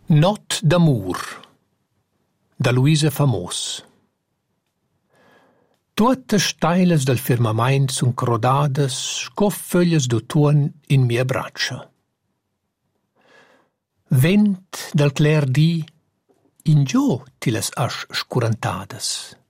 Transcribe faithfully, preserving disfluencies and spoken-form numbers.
Not d'amur da Luisa Famos. Tuotte steilas del firmamaint sun crodadas sco föglias d'autuon in mia braccia. Vent del cler di in giò ti las asch scurantadas.